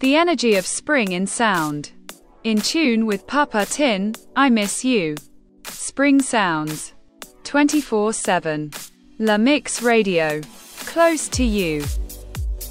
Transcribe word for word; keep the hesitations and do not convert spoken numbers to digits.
The energy of spring in sound. In tune with Papa Tin, I Miss You. Spring sounds. twenty-four seven. La Mix Radio. Close to you.